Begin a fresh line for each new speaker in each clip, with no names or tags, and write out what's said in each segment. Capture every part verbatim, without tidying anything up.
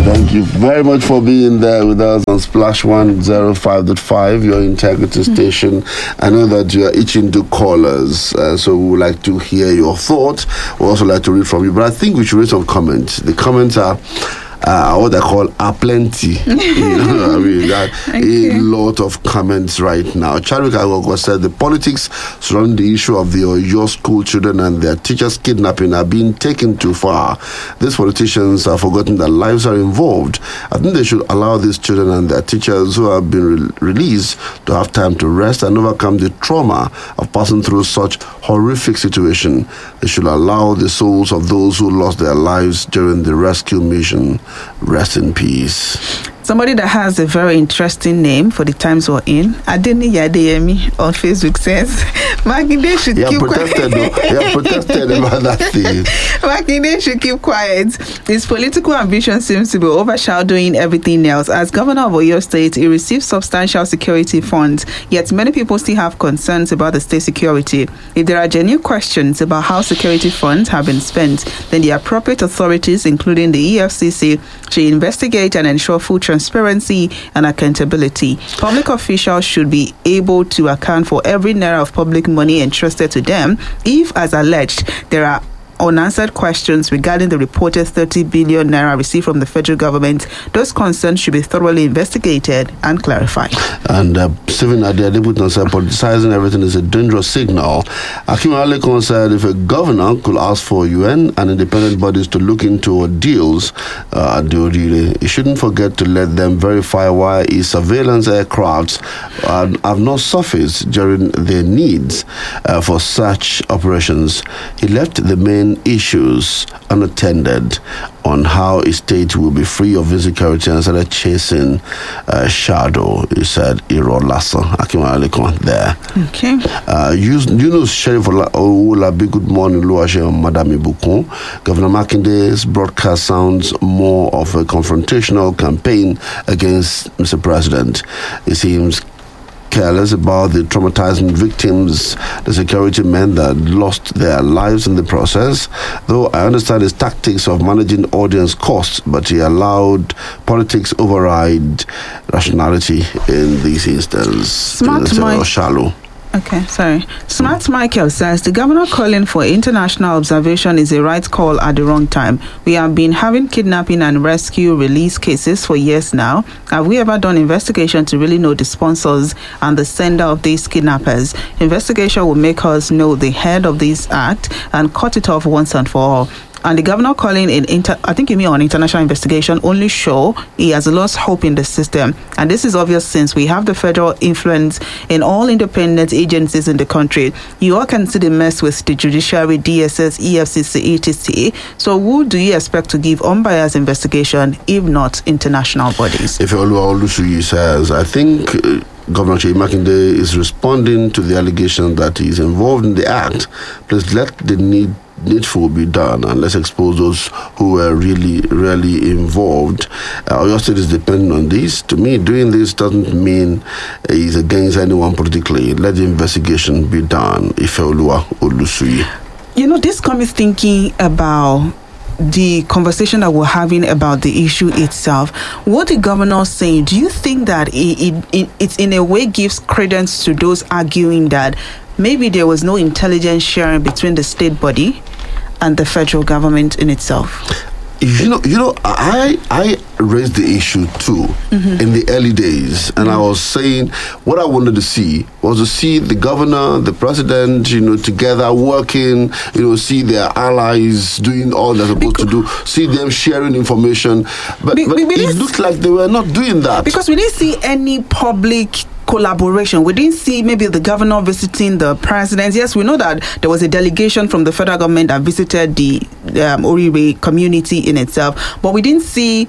Thank you very much for being there with us on Splash one oh five point five, your integrity mm-hmm. station. I know that you are itching to callers, uh, so we would like to hear your thoughts. We also like to read from you, but I think we should read some comments. The comments are Uh, what I call are plenty. You know, I mean, that okay. A lot of comments right now. Chadwick Agogo said the politics surrounding the issue of the Oyo school children and their teachers kidnapping are being taken too far. These politicians have forgotten that lives are involved. I think they should allow these children and their teachers who have been re- released to have time to rest and overcome the trauma of passing through such horrific situation. They should allow the souls of those who lost their lives during the rescue mission rest in peace.
Somebody that has a very interesting name for the times we're in, Adeni Yadeyemi on Facebook says, Makinde should
yeah,
keep
protested, quiet. Yeah, protested about that thing.
Makinde should keep quiet. His political ambition seems to be overshadowing everything else. As governor of Oyo State, he received substantial security funds, yet many people still have concerns about the state security. If there are genuine questions about how security funds have been spent, then the appropriate authorities, including the E F C C, should investigate and ensure full transparency and accountability. Public officials should be able to account for every naira of public money entrusted to them if, as alleged, there are unanswered questions regarding the reported thirty billion naira received from the federal government. Those concerns should be thoroughly investigated and clarified.
And uh, Stephen Adebutan said politicizing everything is a dangerous signal. Akim Alekon said if a governor could ask for U N and independent bodies to look into deals uh, at the Odile, he shouldn't forget to let them verify why his surveillance aircrafts uh, have not surfaced during their needs uh, for such operations. He left the main issues unattended on how a state will be free of insecurity and started chasing uh, shadow. He said, Iro Lassa, Akima Alekon there.
Okay.
Uh, Yunus Sheriff Olabi, good morning, Luashe Madame Ibukun. Governor Makinde's broadcast sounds more of a confrontational campaign against Mister President. It seems careless about the traumatizing victims, the security men that lost their lives in the process. Though I understand his tactics of managing audience costs, but he allowed politics override rationality in this instance.
Smart
Mike. Shallow.
Okay, sorry. Smart Michael says the governor calling for international observation is a right call at the wrong time. We have been having kidnapping and rescue release cases for years now. Have we ever done investigation to really know the sponsors and the sender of these kidnappers? Investigation will make us know the head of this act and cut it off once and for all. And the governor calling in, inter- I think you mean on international investigation, only show he has lost hope in the system. And this is obvious since we have the federal influence in all independent agencies in the country. You all can see the mess with the judiciary, D S S, E F C C, et cetera. So who do you expect to give unbiased investigation if not international bodies?
If Oluwa Olusuyi says, I think Uh, Governor Seyi Makinde is responding to the allegation that he is involved in the act. Please let the need needful be done and let's expose those who were really, really involved. Uh, Oyo State is dependent on this. To me, doing this doesn't mean he's against anyone politically. Let the investigation be done. Ifeoluwa Olusuyi.
You know, this got me thinking about the conversation that we're having about the issue itself. What the governor is saying, do you think that it, it, it, it in a way gives credence to those arguing that maybe there was no intelligence sharing between the state body and the federal government in itself?
You know, you know, I I raised the issue too mm-hmm. in the early days, and mm-hmm. I was saying what I wanted to see was to see the governor, the president, you know, together working, you know, see their allies doing all they're supposed because, to do, see them sharing information, but, be, but be, it looked like they were not doing that
because we didn't see any public collaboration. We didn't see maybe the governor visiting the president. Yes, we know that there was a delegation from the federal government that visited the um, Orire community in itself, but we didn't see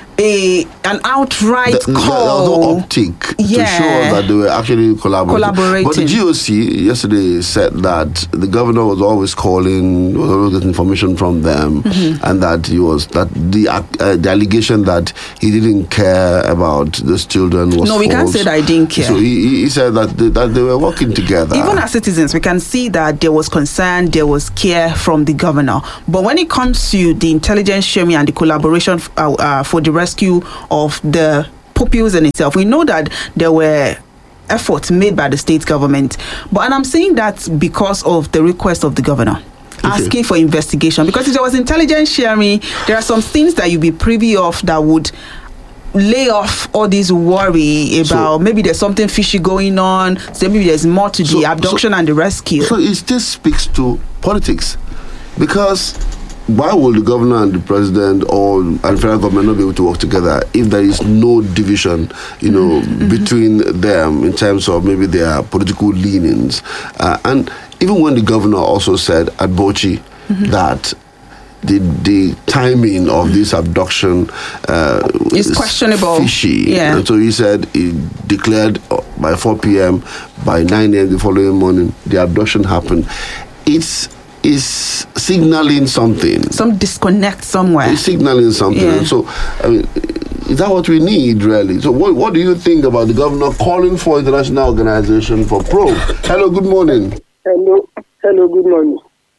a an outright
the,
call.
There was no optic
yeah.
to show that they were actually collaborating.
collaborating.
But the G O C yesterday said that the governor was always calling, was always getting information from them, mm-hmm. and that he was that the uh, the allegation that he didn't care about these children was
no, we
false.
can't say that he didn't care.
So he, he said that they, that they were working together.
Even as citizens, we can see that there was concern, there was care from the governor. But when it comes to the intelligence sharing and the collaboration uh, uh, for the rescue of the pupils in itself. We know that there were efforts made by the state government, but and I'm saying that because of the request of the governor. Okay. Asking for investigation, because if there was intelligence sharing, there are some things that you'd be privy of that would lay off all this worry about so, maybe there's something fishy going on, so maybe there's more to so, the abduction so, and the rescue.
So it still speaks to politics, because why will the governor and the president or and federal government not be able to work together if there is no division, you know, mm-hmm. between them in terms of maybe their political leanings? Uh, and even when the governor also said at Bauchi mm-hmm. that the the timing of mm-hmm. this abduction uh,
is questionable,
fishy.
Yeah.
And so he said he declared by four p.m. by nine a.m. the following morning the abduction happened. It's is signaling something.
Some disconnect somewhere.
It's signaling something.
Yeah.
And so, I mean, is that what we need, really? So, what what do you think about the governor calling for international organization for probe? Hello, good morning.
Hello, hello, good morning.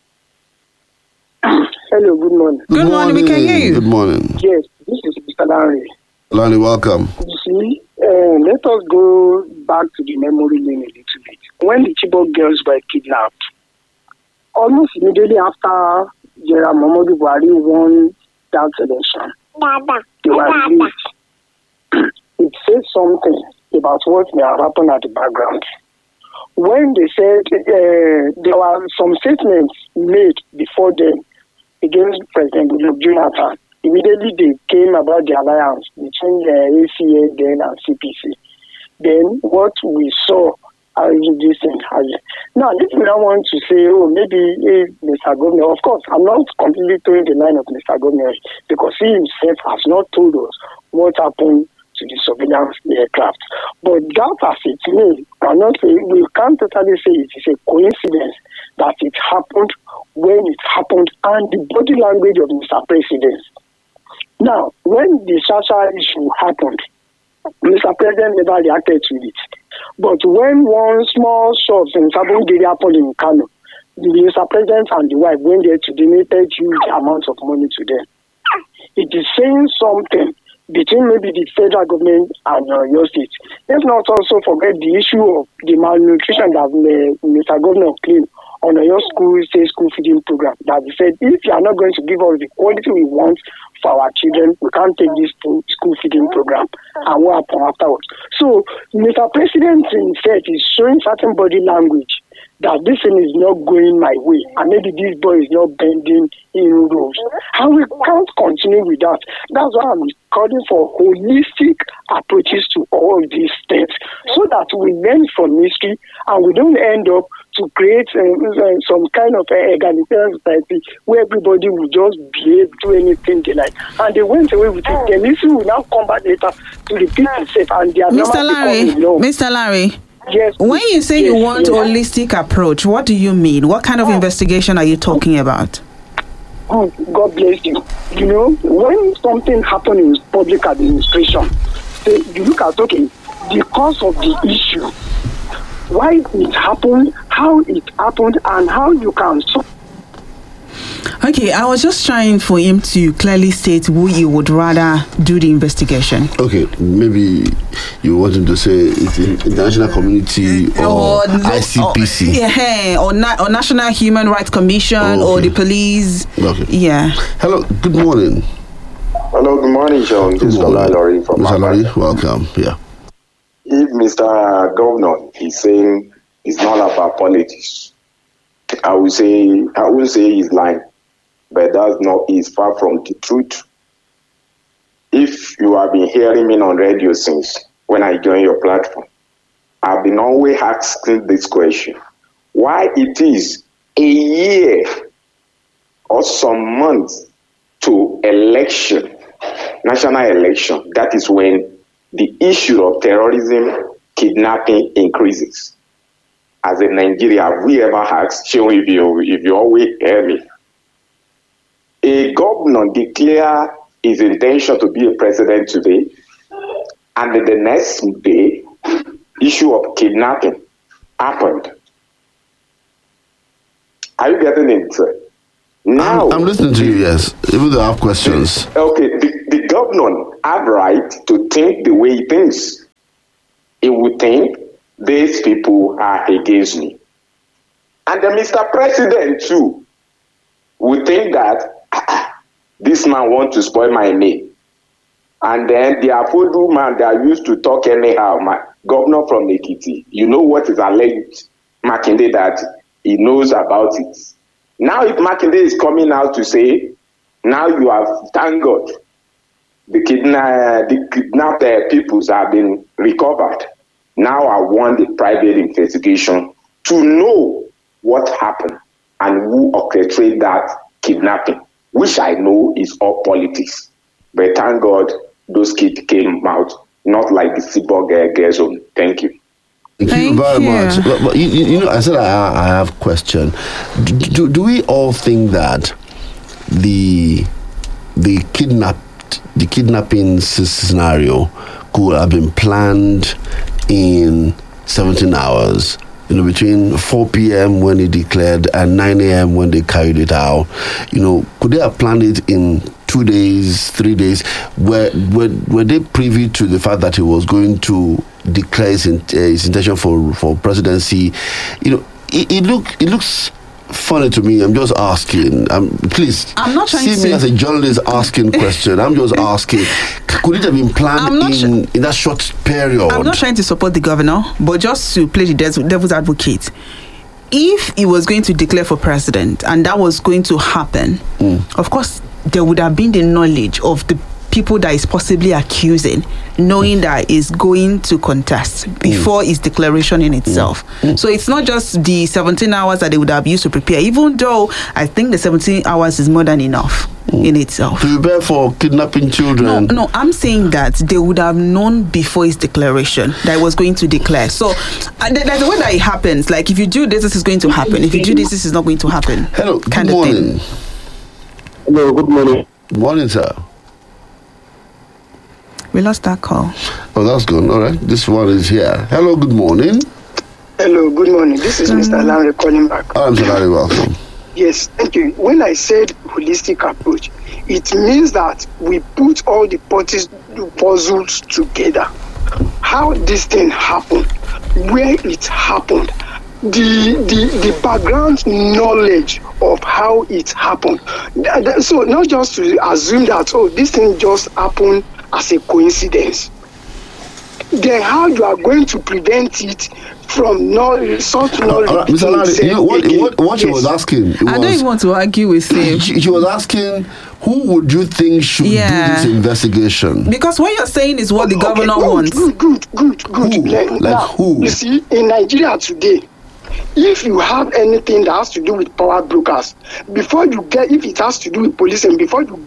Hello, good morning.
Good, good morning. morning, we can hear you.
Good morning.
Yes, this is Mister Larry.
Larry, welcome.
You see, uh, let us go back to the memory lane a little bit. When the Chibok girls were kidnapped, almost immediately after General Muhammadu Buhari won that election, they were released. It says something about what may have happened at the background. When they said uh, there were some statements made before them against President Goodluck Jonathan, immediately they came about the alliance between the A C A then and C P C. Then what we saw as this thing has. Now, if we don't want to say, oh, maybe eh, Mister Governor, of course, I'm not completely towing the line of Mister Governor because he himself has not told us what happened to the surveillance aircraft. But that as it may, cannot say, we can't totally say it is a coincidence that it happened when it happened and the body language of Mister President. Now, when the Shasha issue happened, Mister President never reacted to it. But when one small shop in Sabongiri happened in Kano, the Mister President and the wife went there to donate huge amounts of money to them. It is saying something between maybe the federal government and uh, your state. Let's not also forget the issue of the malnutrition that uh, Mister Governor claimed on your school state school feeding program. That he said, if you are not going to give us the quality we want for our children, we can't take this school feeding program. And what happened afterwards? So Mister President himself is showing certain body language that this thing is not going my way, and maybe this boy is not bending in rules. And we can't continue with that. That's why I'm calling for holistic approaches to all these things, so that we learn from history and we don't end up to create uh, uh, some kind of uh, egalitarian society where everybody will just behave, do anything they like. And they went away with it. The issue will now come back later to the people safe, and they are
Mister Larry, Mister Larry.
Yes.
When you say
yes,
you want
yes.
holistic approach, what do you mean? What kind of investigation are you talking about?
Oh, God bless you. You know, when something happens in public administration, say, you look at, okay, the cause of the issue, why it happened, how it happened, and how you can solve.
Okay, I was just trying for him to clearly state who you would rather do the investigation.
Okay, maybe you want him to say it's in international community or, or I C P C.
Or, yeah, or, na- or National Human Rights Commission oh, okay. or the police.
Okay.
Yeah.
Hello, good morning.
Hello, good morning, John. This is Larry from
Mister Larry, welcome. Yeah.
If Mister Governor is saying it's not about politics, I would say I would say he's lying, but that's not is far from the truth. If you have been hearing me on radio since when I joined your platform, I've been always asking this question: why it is a year or some months to election, national election? That is when the issue of terrorism, kidnapping increases. As in Nigeria, have we ever asked, Sean, if you, if you always hear me, a governor declare his intention to be a president today, and then the next day, issue of kidnapping happened. Are you getting it? Now,
I'm, I'm listening to you, yes. Even though I have questions.
Okay, the, the governor governor have right to think the way he thinks. He would think these people are against me. And the Mister President too would think that ah, this man wants to spoil my name. And then the Afodu man that used to talk anyhow, my governor from Ekiti, you know what is alleged Makinde that he knows about it. Now if Makinde is coming out to say, now you have, thank God, the, kidna- the kidnapped uh, peoples have been recovered. Now I want the private investigation to know what happened and who orchestrated that kidnapping, which I know is all politics. But thank God those kids came out, not like the Seaborg uh, girls. Thank you.
Thank,
Thank
you very
you.
much. But, but you, you know, I said I, I have a question. Do, do, do we all think that the the kidnapped the kidnapping scenario could have been planned in seventeen hours? You know, between four p.m. when he declared and nine a.m. when they carried it out. You know, could they have planned it in two days, three days? Were were, were they privy to the fact that he was going to declare his, in, uh, his intention for for presidency? You know, it, it look it looks funny to me. I'm just asking. Um, please,
I'm not trying
see
to
me as a journalist asking question. I'm just asking. Could it have been planned in,
sure.
in that short period?
I'm not trying to support the governor, but just to play the devil's advocate. If he was going to declare for president and that was going to happen, mm. of course, there would have been the knowledge of the people that is possibly accusing, knowing that is going to contest before mm. his declaration in itself. Mm. So it's not just the seventeen hours that they would have used to prepare, even though I think the seventeen hours is more than enough mm. in itself.
To prepare for kidnapping children?
No, no, I'm saying that they would have known before his declaration that he was going to declare. So uh, there's a way that it happens. Like if you do this, this is going to happen. If you do this, this is not going to happen.
Hello, good
kind
morning.
Of thing.
Hello, good morning.
Good morning, sir.
We lost that call.
Oh, that's good. All right. This one is here. Hello, good morning.
Hello, good morning. This is
Mm.
Mister Larry calling back.
Oh, I'm Larry, welcome.
Yes, thank you. When I said holistic approach, it means that we put all the parties, puzzles together. How this thing happened, where it happened, the the the background knowledge of how it happened. So not just to assume that, oh, this thing just happened as a coincidence. Then how you are going to prevent it from knowledge, such knowledge?
Uh, Mister Larry, you know, what, what, what she was asking, it
I
was,
don't even want to argue with him.
She, she was asking, who would you think should
Yeah.
do this investigation?
Because what you're saying is what the
Okay,
governor
good,
wants.
Good, good, good, good.
Who?
Like,
Like
now,
who?
You see, in Nigeria today, if you have anything that has to do with power brokers, before you get, if it has to do with police, and before you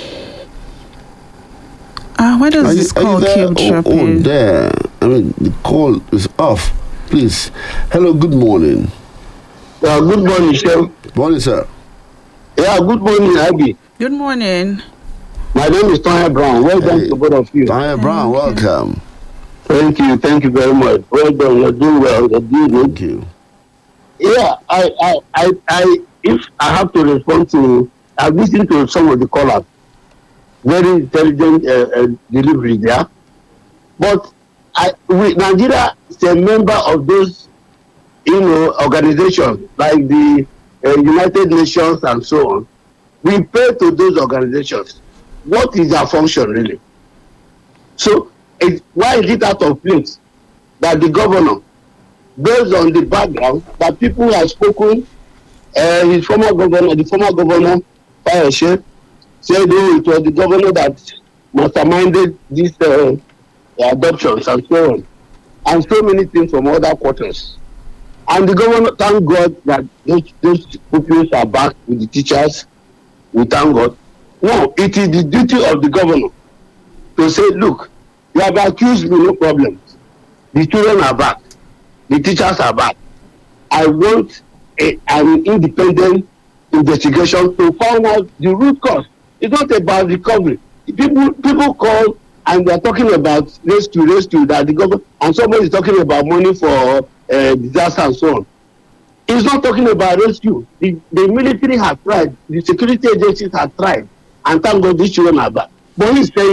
Ah, why does
Are you,
this
are you
call
there?
keep
Oh, oh,
dropping?
there. I mean, the call is off. Please. Hello, good morning.
Yeah, good morning, sir.
Morning, sir.
Yeah, good morning, Abby.
Good morning.
My name is Tanya Brown. Well done
Hey,
to both of you.
Tanya Brown,
Thank you.
welcome.
Thank you, thank you very much. Well done. You're doing well. You're doing good.
Thank you.
Yeah, I, I, I, I, if I have to respond to, I've listened to some of the callers. Very intelligent uh, uh, delivery there. But I, we, Nigeria is a member of those, you know, organizations like the uh, United Nations and so on. We pay to those organizations. What is their function really? So, it, why is it out of place that the governor, based on the background that people have spoken, uh, his former governor, the former governor, Fayose, said oh, it was the governor that masterminded these uh, adoptions and so on, and so many things from other quarters. And the governor, thank God that those, those pupils are back with the teachers. We thank God. No, it is the duty of the governor to say, look, you have accused me, no problem. The children are back. The teachers are back. I want a, an independent investigation to find out the root cause. It's not about recovery. People people call and they're talking about rescue, rescue, that the government, and somebody is talking about money for uh, disaster and so on. It's not talking about rescue. The, the military has tried, the security agencies have tried, and thank God these children are back. But he's saying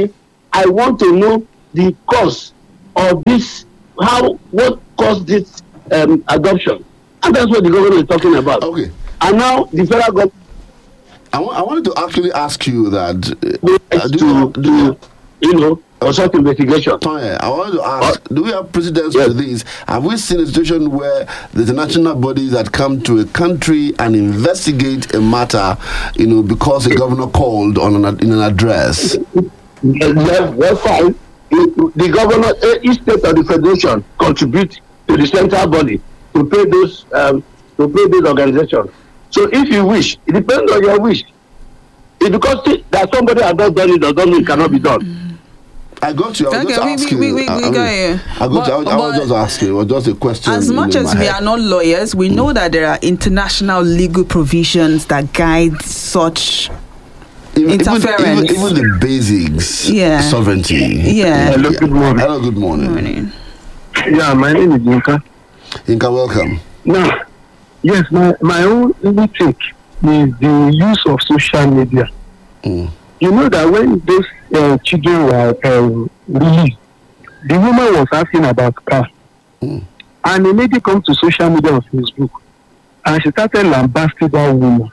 I want to know the cause of this, how, what caused this um, adoption. And that's what the governor is talking about.
Okay.
And now the federal government.
I, w- I wanted to actually ask you that.
Uh,
Uh, do
to,
you, do you,
to, you know, for such investigation.
Toye, I wanted to ask, do we have precedents
Yes.
to this? Have we seen a situation where the international bodies that come to a country and investigate a matter, you know, because a governor called on an, in an address?
Well, well, fine. The the governor, eh, each state of the federation contribute to the central body to pay those um, to pay those organizations. So if you wish, it depends on your wish. It because that somebody has not done it does not mean it cannot be done.
I got you. I was
Okay,
just
we-
asking.
we- we- we
I, I
got
mean,
you.
I got
But-
you. I, was- I was
but
just asking. It was just a question.
As
you know,
much
in
as
my
we
head.
are not lawyers, we know that there are international legal provisions that guide such.
Even, even,
interference.
even, even the basics,
Yeah.
sovereignty.
Yeah.
Hello, good morning.
Hello, good morning.
Morning.
Yeah, my name is Yinka.
Inka, welcome.
Now, yes, my, my own only take is the use of social media.
Mm.
You know that when those uh, children were uh, released, the woman was asking about car.
Mm.
And a lady comes to social media on Facebook and she started lambasting that woman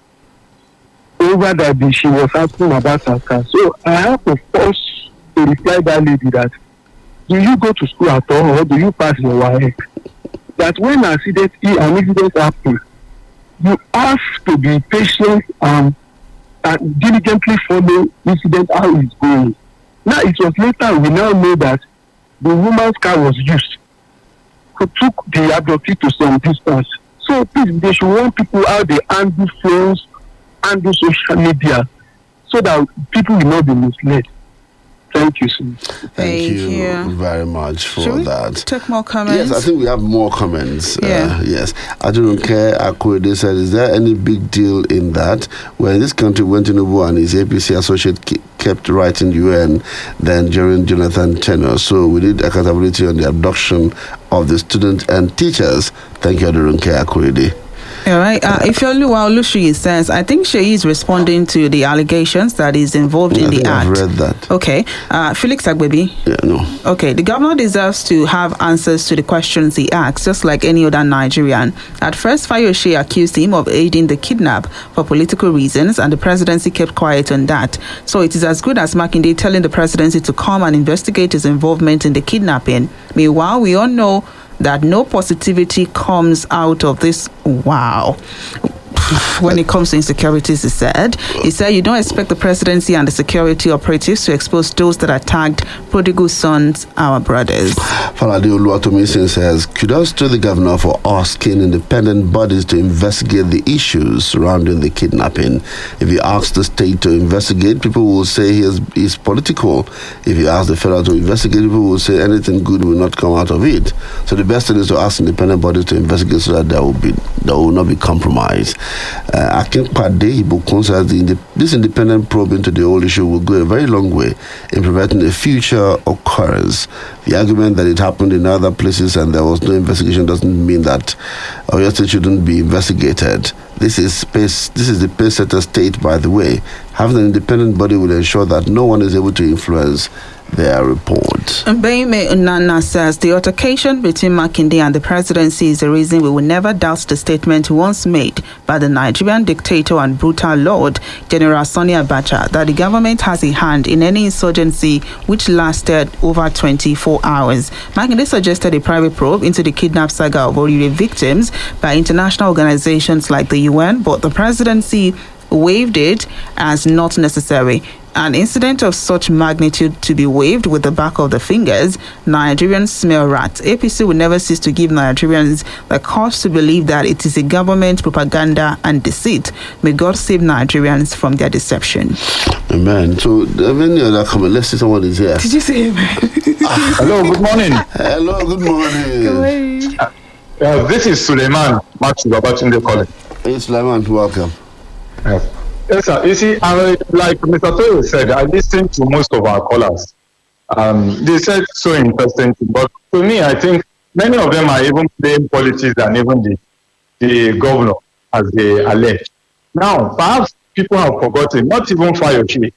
over that the, she was asking about her car. So I have to force to reply that lady that, do you go to school at all or do you pass your W A E C? That when an incident, an incident happens, you have to be patient and, and diligently follow incident how it's going. Now it was later we now know that the woman's car was used to took the abductee to some distance. So please, they should warn people how they handle phones, handle social media, so that people will not be misled. Thank you, sir.
Thank,
Thank
you,
you.
very much for
Should we
that.
take more comments?
Yes, I think we have more comments.
Yeah.
Uh, yes. I don't care. Akwede said, is there any big deal in that? When this country went to Nubu and his A P C associate ke- kept writing U N then during Jonathan tenure. So we need accountability on the abduction of the students and teachers. Thank you, Adurunke Akwede.
All right. Uh, Ifeoluwa Olushi says, I think she is responding to the allegations that is involved
I
in the
think I've
act.
read that.
Okay. Uh, Felix Agbebi.
Yeah, no.
Okay. The governor deserves to have answers to the questions he asks, just like any other Nigerian. At first, Fayose accused him of aiding the kidnap for political reasons, and the presidency kept quiet on that. So it is as good as Makinde telling the presidency to come and investigate his involvement in the kidnapping. Meanwhile, we all know that no positivity comes out of this. Wow. When it comes to insecurities, he said, he said, you don't expect the presidency and the security operatives to expose those that attacked prodigal sons, our brothers.
Falade Oluwatomisin says, kudos to the governor for asking independent bodies to investigate the issues surrounding the kidnapping. If he asks the state to investigate, people will say he is, he's political. If he asks the federal to investigate, people will say anything good will not come out of it. So the best thing is to ask independent bodies to investigate so that there will be there will not be compromise. Uh, Akinpade Ibukun says the, this independent probe into the whole issue will go a very long way in preventing a future occurrence. The argument that it happened in other places and there was no investigation doesn't mean that Oyo State shouldn't be investigated. This is space. This is the pace setter state, by the way. Having an independent body will ensure that no one is able to influence their report.
Mbeime Unana says the altercation between Makinde and the presidency is the reason we will never doubt the statement once made by the Nigerian dictator and brutal lord, General Sani Abacha, that the government has a hand in any insurgency which lasted over twenty-four hours. Makinde suggested a private probe into the kidnap saga of Orire victims by international organizations like the U N, but the presidency waived it as not necessary. An incident of such magnitude to be waved with the back of the fingers, Nigerians smell rats. A P C will never cease to give Nigerians the cause to believe that it is a government propaganda and deceit. May God save Nigerians from their deception.
Amen. So, any other comment? Let's see someone is here.
Did you say amen?
Hello, good morning.
Hello, good morning.
Uh, this is Suleiman Matthew Babatunde calling.
Hey, Sulaiman, welcome.
Yes. Yes, sir. You see, I, like Mister Toyo said, I listened to most of our callers. Um, they said so interesting, but to me, I think many of them are even playing politics than even the, the governor, as they allege. Now, perhaps people have forgotten, not even Fayose.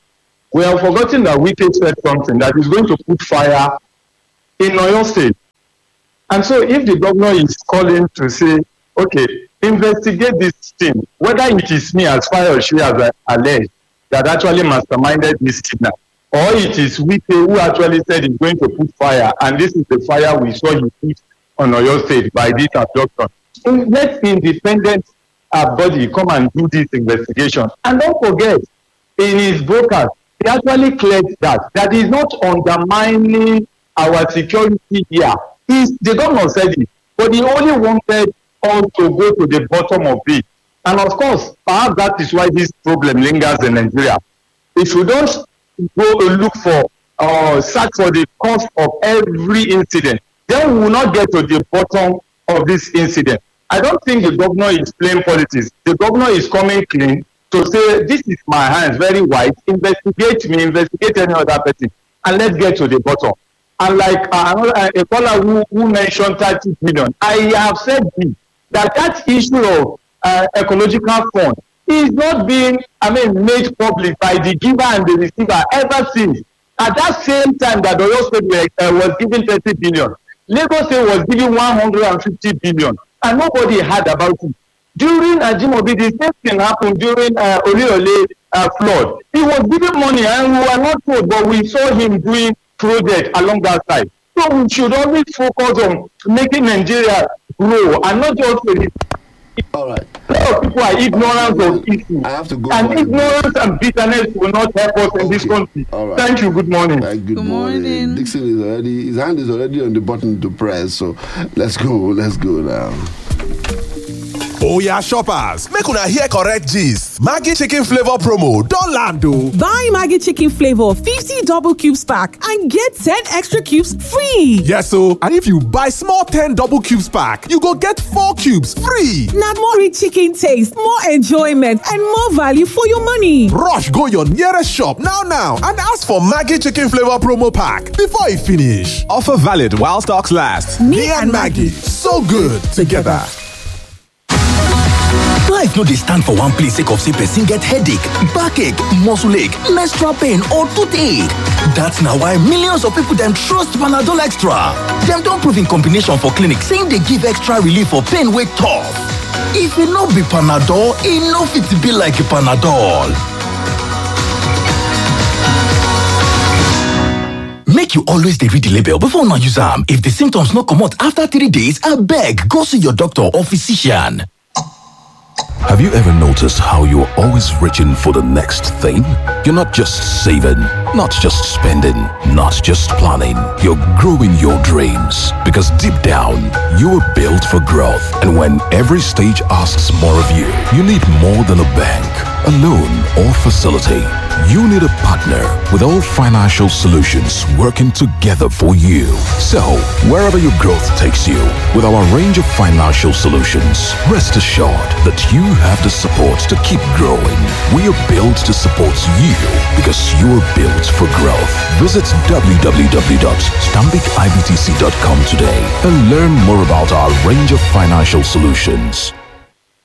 we have forgotten that Wike said something that is going to put fire in Oyo State. And so if the governor is calling to say, okay, investigate this thing, whether it is me as far as she has alleged that actually masterminded this kidnap, or it is Wike who actually said he's going to put fire, and this is the fire we saw he put on Oyo State by this abduction. So let the independent uh, body come and do this investigation. And don't forget, in his broadcast, he actually cleared that, that is not undermining our security here. He's, the governor said it, but he only wanted us to go to the bottom of it. And of course, perhaps that is why this problem lingers in Nigeria. If you don't go and look for, uh, search for the cause of every incident, then we will not get to the bottom of this incident. I don't think the governor is playing politics. The governor is coming clean to say, this is my hands, very wide, investigate me, investigate any other person, and let's get to the bottom. And like uh, a caller who, who mentioned thirty billion, I have said this, that that issue of uh, ecological fund is not being, I mean, made public by the giver and the receiver ever since. At that same time that Oyo State uh, was given thirty billion, Lagos State was given one hundred fifty billion, and nobody heard about it. During Ajimobi, the same thing happened during uh, Oliole uh, flood. He was giving money, and we were not told, but we saw him doing project along that side. So we should always focus on making Nigeria grow and not just for it.
All right.
A lot of people are ignorant of issues.
I have to go.
And ignorance and bitterness will not help us okay. in this country.
All right.
Thank you. Good morning.
Right, good,
good
morning.
morning.
Dixon is already, his hand is already on the button to press. So let's go. Let's go now.
Oya shoppers, make una hear correct gist. Maggi chicken flavor promo don land o.
Buy Maggi chicken flavor fifty double cubes pack and get ten extra cubes free.
Yes o, and if you buy small ten double cubes pack, you go get four cubes free.
Na more rich chicken taste, more enjoyment, and more value for your money.
Rush go your nearest shop now now and ask for Maggi chicken flavor promo pack before e finish. Offer valid while stocks last. Me, Me and Maggi, so good together.
Life no dey stand for one place sake of say person get headache, backache, muscle ache, menstrual pain or toothache. That's na why millions of people dem trust Panadol Extra. Dem don prove in combination for clinic say e dey give extra relief for pain wey tough. If e no be Panadol, e no fit be like Panadol. Make you always dey read the label before una use am. If the symptoms no comot after three days, abeg go see your doctor or physician.
Have you ever noticed how you're always reaching for the next thing? You're not just saving, not just spending, not just planning. You're growing your dreams because deep down, you were built for growth. And when every stage asks more of you, you need more than a bank, a loan, or facility. You need a partner with all financial solutions working together for you. So, wherever your growth takes you, with our range of financial solutions, rest assured that you have the support to keep growing. We are built to support you because you are built for growth. Visit w w w dot stanbic i b t c dot com today and learn more about our range of financial solutions.